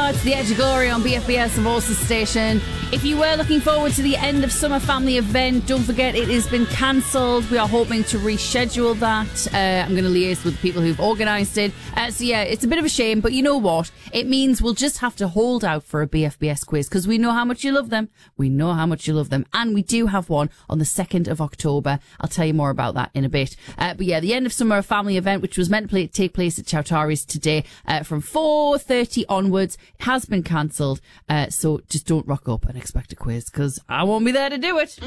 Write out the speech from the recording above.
it's the Edge of Glory on BFBS and Voices Station. If you were looking forward to the end of summer family event, don't forget it has been cancelled. We are hoping to reschedule that. I'm going to liaise with the people who've organised it. So yeah, it's a bit of a shame, but you know what? It means we'll just have to hold out for a BFBS quiz because we know how much you love them. We know how much you love them. And we do have one on the 2nd of October. I'll tell you more about that in a bit. But yeah, the end of summer family event, which was meant to take place at Chowtaris today from 4:30 onwards, has been cancelled. So just don't rock up and expect a quiz because I won't be there to do it.